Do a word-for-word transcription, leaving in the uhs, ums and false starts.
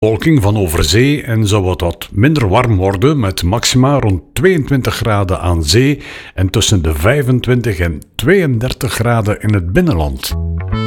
Bewolking van over zee en zou het wat minder warm worden met maxima rond tweeëntwintig graden aan zee en tussen de vijfentwintig en tweeëndertig graden in het binnenland.